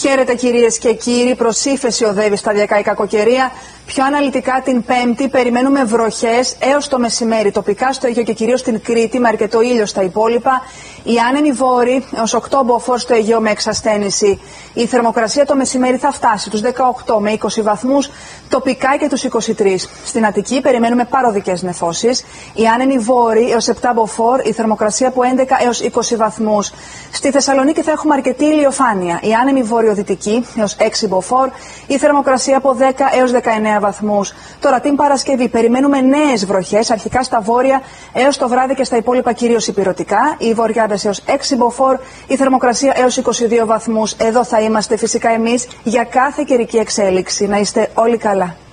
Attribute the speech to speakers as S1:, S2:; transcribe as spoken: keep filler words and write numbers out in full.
S1: Χαίρετε κυρίες και κύριοι, προς ύφεση οδεύει σταδιακά η κακοκαιρία. Πιο αναλυτικά την Πέμπτη περιμένουμε βροχές έως το μεσημέρι τοπικά στο Αιγαίο και κυρίως στην Κρήτη με αρκετό ήλιο στα υπόλοιπα. Οι άνεμοι βόρειοι έως οκτώ μποφόρ στο Αιγαίο με εξασθένηση. Η θερμοκρασία το μεσημέρι θα φτάσει τους δεκαοκτώ με είκοσι βαθμούς, τοπικά και τους είκοσι τρεις. Στην Αττική περιμένουμε παροδικές νεφώσεις. Οι άνεμοι βόρειοι έως επτά μποφόρ, η θερμοκρασία από έντεκα έως είκοσι βαθμούς. Στη Θεσσαλονίκη θα έχουμε αρκετή ηλιοφάνεια. Οι άνεμοι βορειοδυτικοί έως έξι μποφόρ, η θερμοκρασία από δέκα έως δεκαεννέα βαθμούς. Τώρα την Παρασκευή περιμένουμε νέες βροχές, αρχικά στα βόρεια έως το βράδυ και στα υπόλοιπα κυρίως ηπειρωτικά. Οι βορειάδες έως έξι μποφόρ, η θερμοκρασία έως είκοσι δύο βαθμούς. Εδώ θα είμαστε φυσικά εμείς για κάθε καιρική εξέλιξη. Να είστε όλοι καλά.